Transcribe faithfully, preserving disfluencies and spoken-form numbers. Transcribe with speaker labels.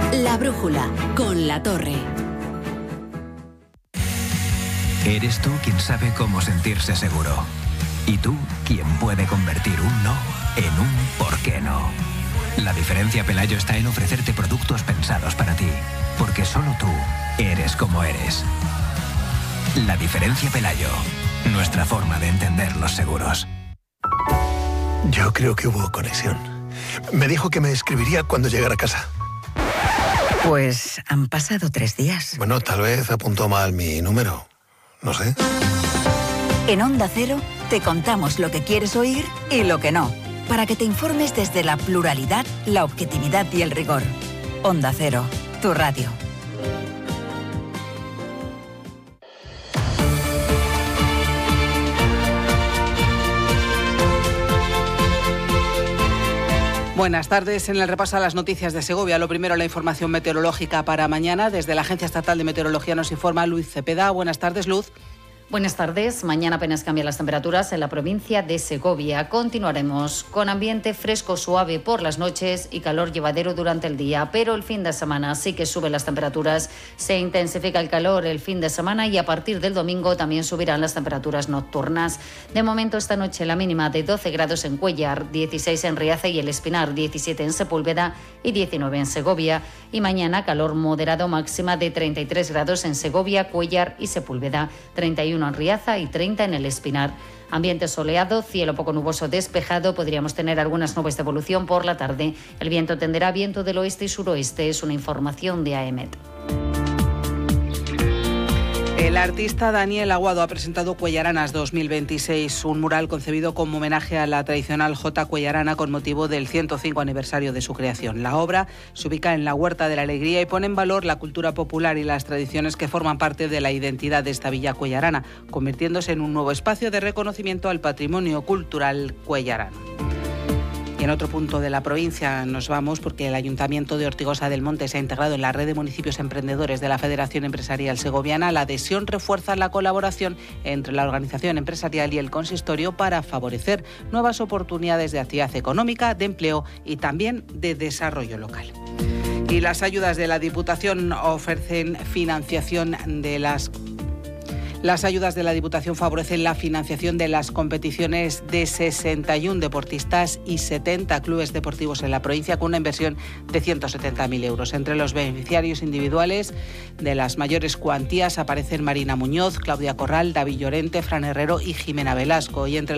Speaker 1: La Brújula, con La Torre.
Speaker 2: Eres tú quien sabe cómo sentirse seguro. Y tú quien puede convertir un no en un ¿por qué no? La diferencia Pelayo está en ofrecerte productos pensados para ti. Porque solo tú eres como eres. La diferencia Pelayo. Nuestra forma de entender los seguros.
Speaker 3: Yo creo que hubo conexión. Me dijo que me escribiría cuando llegara a casa.
Speaker 4: Pues han pasado tres días.
Speaker 3: Bueno, tal vez apuntó mal mi número. No sé.
Speaker 4: En Onda Cero te contamos lo que quieres oír y lo que no, para que te informes desde la pluralidad, la objetividad y el rigor. Onda Cero, tu radio.
Speaker 5: Buenas tardes. En el repaso a las noticias de Segovia, lo primero, la información meteorológica para mañana. Desde la Agencia Estatal de Meteorología nos informa Luz Cepeda. Buenas tardes, Luz.
Speaker 6: Buenas tardes. Mañana apenas cambian las temperaturas en la provincia de Segovia. Continuaremos con ambiente fresco suave por las noches y calor llevadero durante el día, pero el fin de semana sí que suben las temperaturas. Se intensifica el calor el fin de semana y a partir del domingo también subirán las temperaturas nocturnas. De momento esta noche la mínima de doce grados en Cuéllar, dieciséis en Riaza y El Espinar, diecisiete en Sepúlveda y diecinueve en Segovia. Y mañana calor moderado, máxima de treinta y tres grados en Segovia, Cuéllar y Sepúlveda, treinta y uno en Riaza y treinta en El Espinar. Ambiente soleado, cielo poco nuboso despejado, podríamos tener algunas nubes de evolución por la tarde. El viento tenderá viento del oeste y suroeste, es una información de AEMET.
Speaker 5: El artista Daniel Aguado ha presentado Cuellaranas dos mil veintiséis, un mural concebido como homenaje a la tradicional jota cuellarana con motivo del ciento cinco aniversario de su creación. La obra se ubica en la Huerta de la Alegría y pone en valor la cultura popular y las tradiciones que forman parte de la identidad de esta villa cuellarana, convirtiéndose en un nuevo espacio de reconocimiento al patrimonio cultural cuellarano. Y en otro punto de la provincia nos vamos porque el Ayuntamiento de Ortigosa del Monte se ha integrado en la red de municipios emprendedores de la Federación Empresarial Segoviana. La adhesión refuerza la colaboración entre la organización empresarial y el consistorio para favorecer nuevas oportunidades de actividad económica, de empleo y también de desarrollo local. Y las ayudas de la Diputación ofrecen financiación de las Las ayudas de la Diputación favorecen la financiación de las competiciones de sesenta y uno deportistas y setenta clubes deportivos en la provincia, con una inversión de ciento setenta mil euros. Entre los beneficiarios individuales de las mayores cuantías aparecen Marina Muñoz, Claudia Corral, David Llorente, Fran Herrero y Jimena Velasco. Y entre